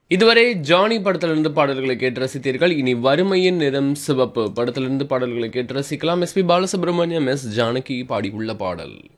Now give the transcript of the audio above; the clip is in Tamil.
இதுவரை ஜானி படத்திலிருந்து பாடல்களை கேட்டு ரசித்தீர்கள். இனி வறுமையின் நிறம் சிவப்பு படத்திலிருந்து பாடல்களை கேட்டு ரசிக்கலாம். எஸ்பி பாலசுப்ரமணியம், எஸ் ஜானகி பாடியுள்ள பாடல்.